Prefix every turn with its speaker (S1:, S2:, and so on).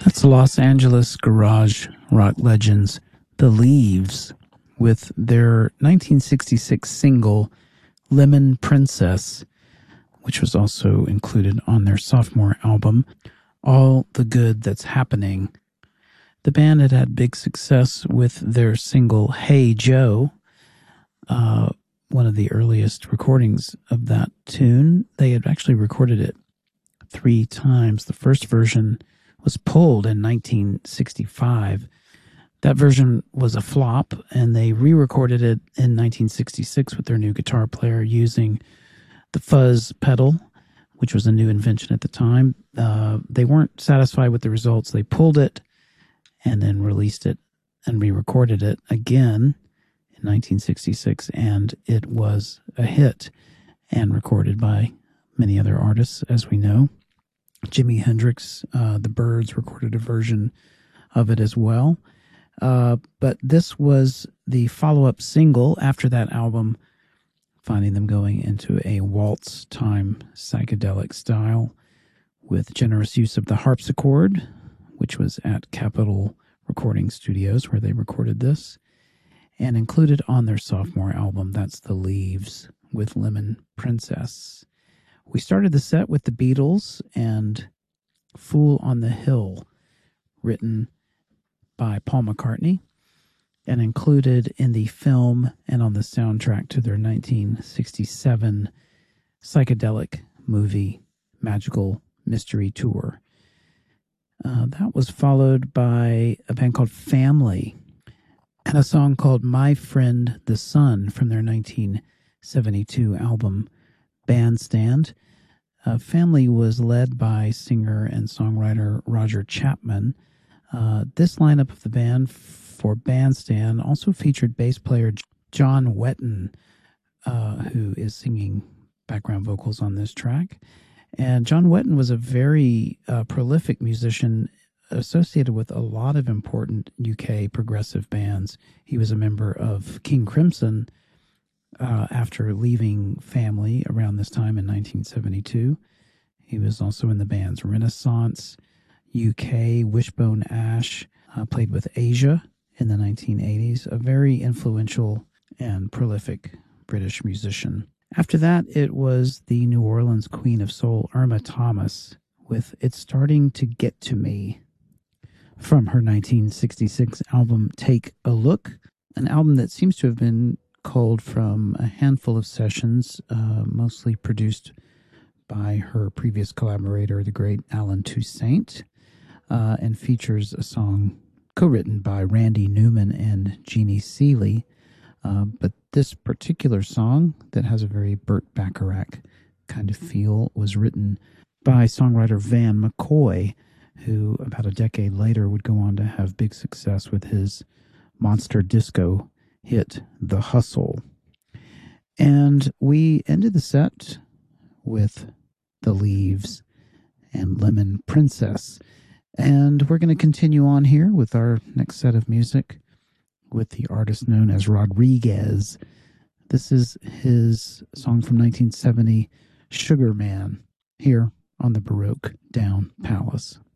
S1: That's Los Angeles garage rock legends, The Leaves, with their 1966 single, Lemon Princess, which was also included on their sophomore album, All the Good That's Happening. The band had had big success with their single, Hey Joe, one of the earliest recordings of that tune. They had actually recorded it 3 times. The first version was pulled in 1965. That version was a flop, and they re-recorded it in 1966 with their new guitar player using the fuzz pedal, which was a new invention at the time. They weren't satisfied with the results. They pulled it and then released it and re-recorded it again in 1966, and it was a hit and recorded by many other artists, as we know. Jimi Hendrix, the Byrds, recorded a version of it as well. But this was the follow-up single after that album, finding them going into a waltz time psychedelic style with generous use of the harpsichord, which was at Capitol Recording Studios where they recorded this, and included on their sophomore album, that's The Leaves with Lemon Princess. We started the set with the Beatles and Fool on the Hill, written by Paul McCartney and included in the film and on the soundtrack to their 1967 psychedelic movie Magical Mystery Tour. That was followed by a band called Family and a song called My Friend the Sun from their 1972 album Bandstand. Family was led by singer and songwriter Roger Chapman. This lineup of the band for Bandstand also featured bass player John Wetton, who is singing background vocals on this track. And John Wetton was a very prolific musician associated with a lot of important UK progressive bands. He was a member of King Crimson after leaving Family around this time in 1972. He was also in the bands Renaissance, UK, Wishbone Ash, played with Asia in the 1980s, a very influential and prolific British musician. After that, it was the New Orleans Queen of Soul, Irma Thomas, with It's Starting to Get to Me, from her 1966 album Take a Look, an album that seems to have been culled from a handful of sessions, mostly produced by her previous collaborator, the great Alan Toussaint, and features a song co-written by Randy Newman and Jeannie Seeley. But this particular song that has a very Burt Bacharach kind of feel was written by songwriter Van McCoy, who about a decade later would go on to have big success with his monster disco hit The Hustle. And we ended the set with The Leaves and Lemon Princess. And we're going to continue on here with our next set of music with the artist known as Rodriguez. This is his song from 1970, Sugar Man, here on the Baroque Down Palace.